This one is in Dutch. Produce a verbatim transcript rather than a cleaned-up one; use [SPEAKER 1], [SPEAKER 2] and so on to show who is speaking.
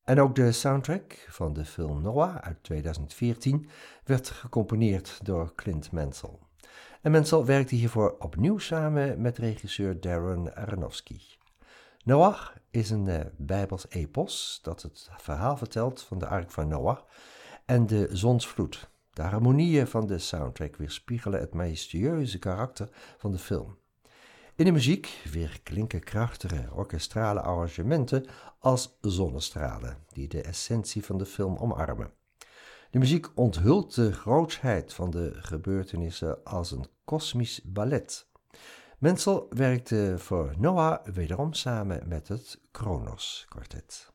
[SPEAKER 1] En ook de soundtrack van de film Noah uit tweeduizend veertien werd gecomponeerd door Clint Mansell. En Mansell werkte hiervoor opnieuw samen met regisseur Darren Aronofsky. Noach is een uh, bijbels epos dat het verhaal vertelt van de ark van Noach en de zonsvloed. De harmonieën van de soundtrack weerspiegelen het majestueuze karakter van de film. In de muziek weer klinken krachtige orkestrale arrangementen als zonnestralen, die de essentie van de film omarmen. De muziek onthult de grootsheid van de gebeurtenissen als een kosmisch ballet. Mansell werkte voor Noah wederom samen met het Kronos Quartet.